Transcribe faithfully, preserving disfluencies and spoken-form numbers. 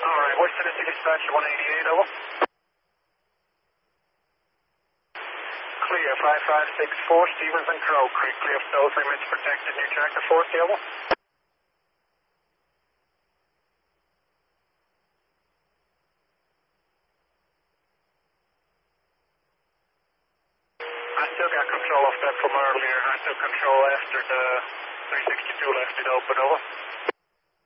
Alright, West Tennessee Dispatch one eighty-eight, over. Clear, five five six four, Stevens and Crow Creek, clear of those three minutes protected, new track to forty, over. I still got control of that from earlier. I still control after the three sixty-two left it open, over.